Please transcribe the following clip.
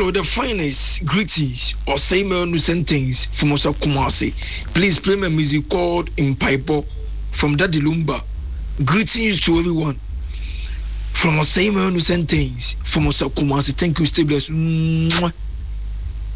the finest greetings or say no sentence from Osa Kumasi. Please play my music called In Paipo from Daddy Lumba. Greetings to everyone. From Osa no sentence from Osa Kumasi. Thank you, stay blessed.